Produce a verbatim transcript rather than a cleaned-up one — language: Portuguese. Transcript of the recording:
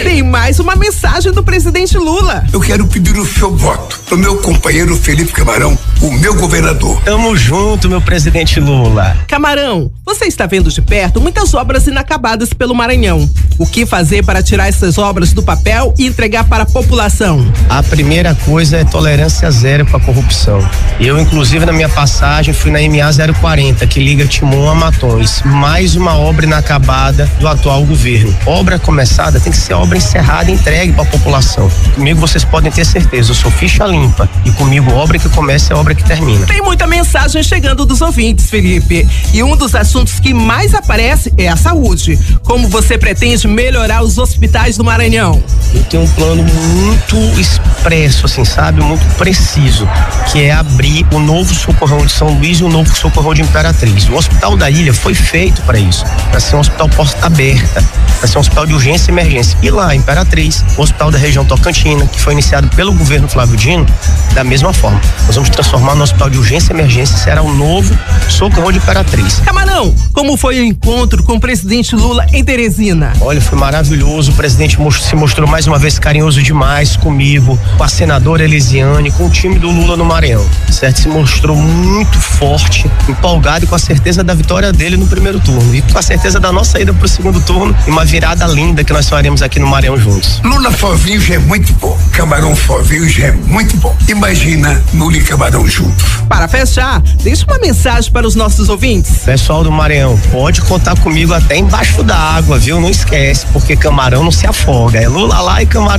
Tem mais uma mensagem do presidente Lula. Eu quero pedir o seu voto pro meu companheiro Felipe Camarão, o meu governador. Tamo junto, meu presidente Lula. Camarão, você está vendo de perto muitas obras inacabadas pelo Maranhão. O que fazer para tirar essas obras do papel e entregar para a população? A primeira coisa é tolerância zero com a corrupção. Eu, inclusive, na minha passagem, fui na M A zero quarenta, que liga Timon a Matões. Mais uma obra inacabada do atual governo. Obra começada tem que ser obra encerrada e entregue para a população. Comigo vocês podem ter certeza, eu sou ficha limpa. E comigo, obra que começa é obra que termina. Tem muita mensagem chegando dos ouvintes, Felipe. E um dos assuntos que mais aparece é a saúde. Como você pretende melhorar os hospitais do Maranhão? Eu tenho um plano muito expresso, assim, sabe? Muito preciso, que é abrir o novo socorrão de São Luís e o novo socorrão de Imperatriz. O hospital da ilha foi feito para isso, para ser um hospital porta aberta, para ser um hospital de urgência e emergência. E lá, Imperatriz, o hospital da região Tocantina, que foi iniciado pelo governo Flávio Dino, da mesma forma. Nós vamos transformar no hospital de urgência e emergência, será o novo socorrão de Imperatriz. Camarão, como foi o encontro com o presidente Lula em Teresina? Olha, foi maravilhoso. O presidente se mostrou mais uma vez carinhoso demais comigo, com a senadora Elisiane, com o time do Lula no Maranhão, certo? Se mostrou muito forte, empolgado e com a certeza da vitória dele no primeiro turno e com a certeza da nossa ida pro segundo turno e uma virada linda que nós faremos aqui no Maranhão juntos. Lula sozinho já é muito bom, Camarão sozinho já é muito bom. Imagina Lula e Camarão juntos. Para fechar, deixa uma mensagem para os nossos ouvintes. Pessoal do Maranhão, pode contar comigo até embaixo da água, viu? Não esquece, porque camarão não se afoga. É Lula lá e Camarão